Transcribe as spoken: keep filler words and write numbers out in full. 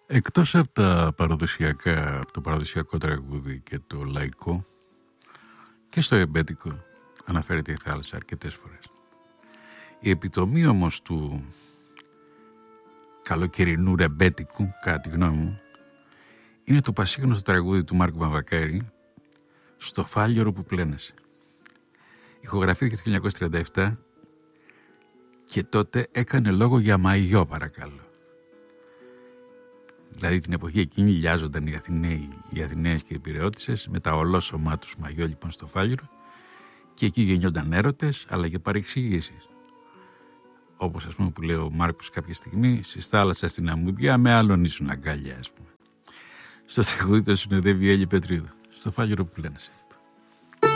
Εκτός από, τα παραδοσιακά, από το παραδοσιακό τραγούδι και το λαϊκό, και στο ρεμπέτικο αναφέρεται η θάλασσα αρκετές φορές. Η επιτομή όμως του καλοκαιρινού ρεμπέτικου, κατά τη γνώμη μου, είναι το πασίγνωστο τραγούδι του Μάρκου Βαμβακάρη, «Στο φάλιωρο που πλένεσαι». Ηχογραφήθηκε το χίλια εννιακόσια τριάντα επτά και τότε έκανε λόγο για μαγιό, παρακαλώ. Δηλαδή την εποχή εκείνη λιάζονταν οι Αθηναίοι, οι Αθηναίες και οι Πειραιώτισσες με τα ολόσωμά τους μαγιό λοιπόν στο φάλιωρο και εκεί γεννιόνταν έρωτες αλλά και παρεξηγήσεις. Όπως ας πούμε που λέει ο Μάρκος κάποια στιγμή, στη θάλασσα στην αμμούδια με άλλον ήσουν αγκάλια, ας πούμε. Στο τραγούδι το συνοδεύει η Έλλη Πετρίδου, «Στο φάλιωρο που πλένεσαι».